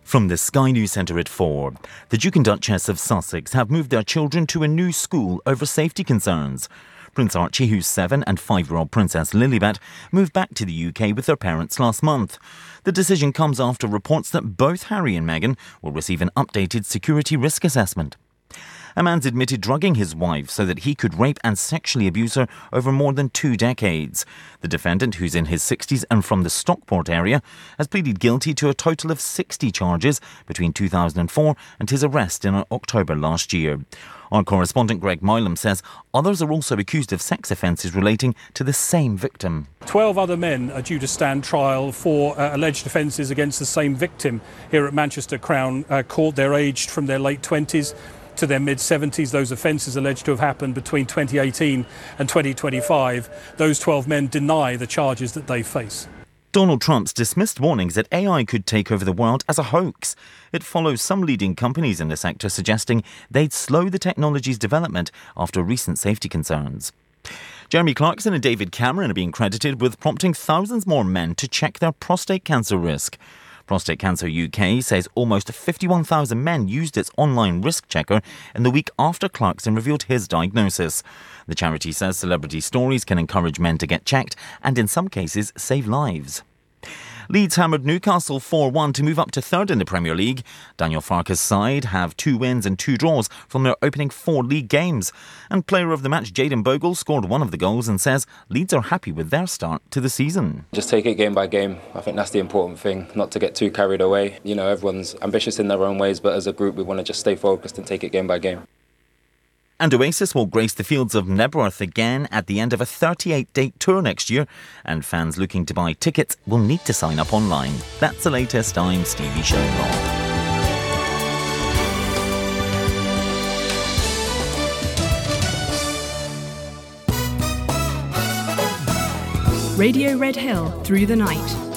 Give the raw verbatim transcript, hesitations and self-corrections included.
From the Sky News Centre at four, the Duke and Duchess of Sussex have moved their children to a new school over safety concerns. Prince Archie, who's seven, and five-year-old Princess Lilibet moved back to the U K with their parents last month. The decision comes after reports that both Harry and Meghan will receive an updated security risk assessment. A man's admitted drugging his wife so that he could rape and sexually abuse her over more than two decades. The defendant, who's in his sixties and from the Stockport area, has pleaded guilty to a total of sixty charges between two thousand four and his arrest in October last year. Our correspondent Greg Milam says others are also accused of sex offences relating to the same victim. Twelve other men are due to stand trial for uh, alleged offences against the same victim here at Manchester Crown uh, Court. They're aged from their late twenties to their mid-seventies. Those offences alleged to have happened between twenty eighteen and twenty twenty-five. Those twelve men deny the charges that they face. Donald Trump's dismissed warnings that A I could take over the world as a hoax. It follows some leading companies in the sector suggesting they'd slow the technology's development after recent safety concerns. Jeremy Clarkson and David Cameron are being credited with prompting thousands more men to check their prostate cancer risk. Prostate Cancer U K says almost fifty-one thousand men used its online risk checker in the week after Clarkson revealed his diagnosis. The charity says celebrity stories can encourage men to get checked and in some cases save lives. Leeds hammered Newcastle four one to move up to third in the Premier League. Daniel Farke's side have two wins and two draws from their opening four league games. And player of the match Jayden Bogle scored one of the goals and says Leeds are happy with their start to the season. Just take it game by game. I think that's the important thing, not to get too carried away. You know, everyone's ambitious in their own ways, but as a group we want to just stay focused and take it game by game. And Oasis will grace the fields of Nebworth again at the end of a thirty-eight date tour next year. And fans looking to buy tickets will need to sign up online. That's the latest. I'm Stevie Sherlock. Radio Red Hill through the night.